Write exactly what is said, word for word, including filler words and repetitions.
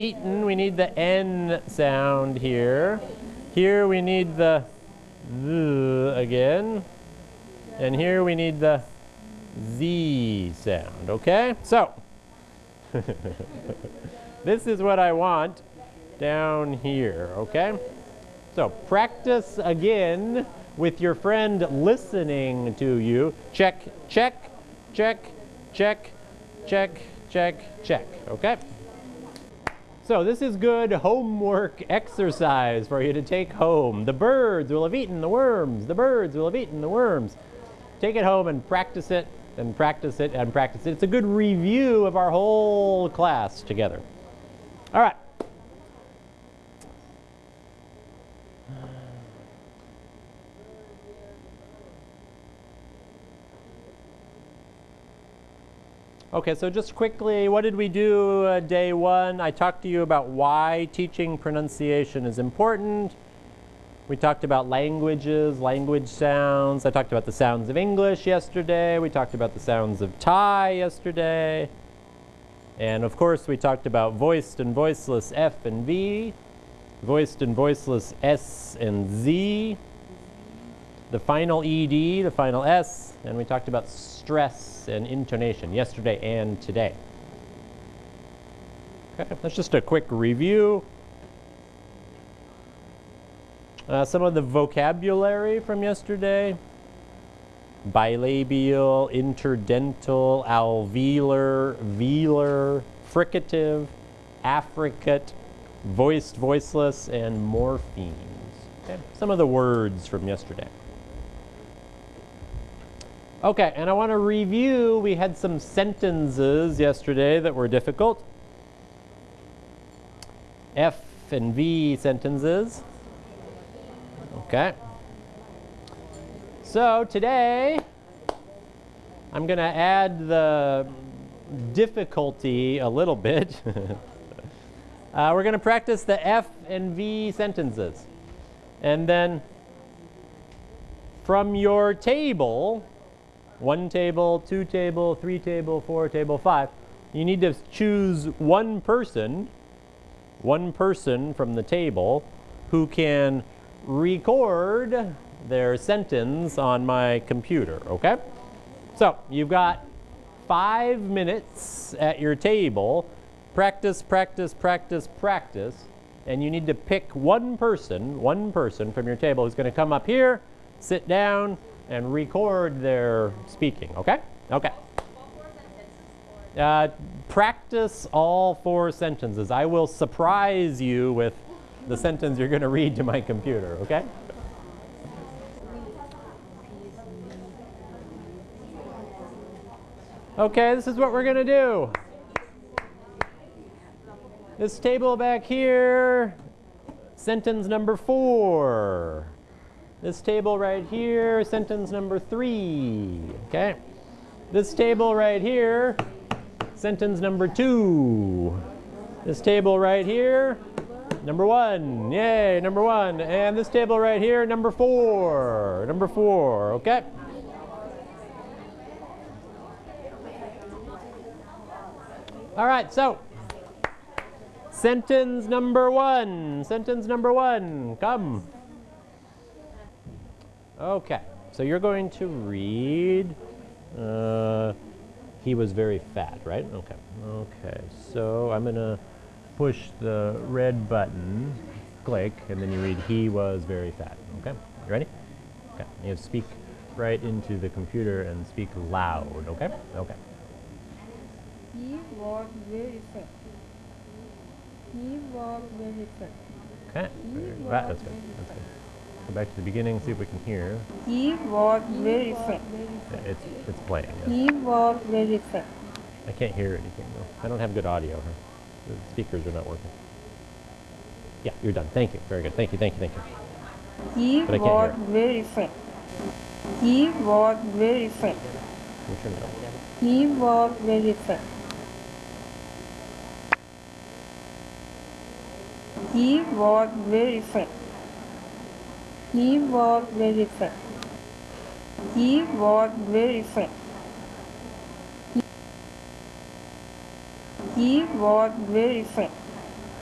eaten, we need the N sound here. Here we need the Z again. And here we need the Z sound, okay? So, this is what I want down here, okay? So, practice again with your friend listening to you. Check, check, check, check, check, check, check, okay? So this is good homework exercise for you to take home. The birds will have eaten the worms. The birds will have eaten the worms. Take it home and practice it, and practice it, and practice it. It's a good review of our whole class together. All right. Okay, so just quickly, what did we do uh, day one? I talked to you about why teaching pronunciation is important. We talked about languages, language sounds. I talked about the sounds of English yesterday. We talked about the sounds of Thai yesterday. And of course, we talked about voiced and voiceless F and V, voiced and voiceless S and Z, the final E D, the final S, and we talked about stress and intonation yesterday and today. Okay, that's just a quick review. Uh, some of the vocabulary from yesterday: bilabial, interdental, alveolar, velar, fricative, affricate, voiced, voiceless, and morphemes. Okay, some of the words from yesterday. Okay, and I want to review, we had some sentences yesterday that were difficult. F and V sentences. Okay. So today, I'm going to add the difficulty a little bit. uh, we're going to practice the F and V sentences. And then from your table, one table, two table, three table, four table, five, you need to choose one person, one person from the table who can record their sentence on my computer, okay? So you've got five minutes at your table. Practice, practice, practice, practice. And you need to pick one person, one person from your table who's going to come up here, sit down, and record their speaking, okay? Okay. Uh, practice all four sentences. I will surprise you with the sentence you're going to read to my computer, okay? Okay, this is what we're going to do. This table back here, sentence number four. This table right here, sentence number three, okay? This table right here, sentence number two. This table right here, number one, yay, number one. And this table right here, number four, number four, okay? All right, so sentence number one, sentence number one, come. Okay, so you're going to read, uh, he was very fat, right? Okay, okay, so I'm gonna push the red button, click, and then you read, he was very fat, okay? You ready? Okay, you have to speak right into the computer and speak loud, okay? Okay. He was very fat. He was very fat. Okay, very fat, that's good, that's good. Go back to the beginning, see if we can hear. He was very fat. Yeah, it's, it's playing, yeah. He was very fat. I can't hear anything though. I don't have good audio. Huh? The speakers are not working. Yeah, you're done. Thank you. Very good. Thank you, thank you, thank you. He But I can't was hear it. very fat. He was very fat. Let me turn it up. He was very fat. He was very fat. He was very fat. He was very fat. He was very fat.